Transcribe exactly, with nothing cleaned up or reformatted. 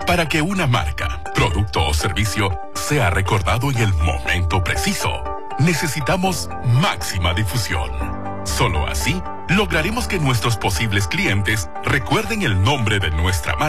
Para que una marca, producto o servicio sea recordado en el momento preciso, necesitamos máxima difusión. Solo así lograremos que nuestros posibles clientes recuerden el nombre de nuestra marca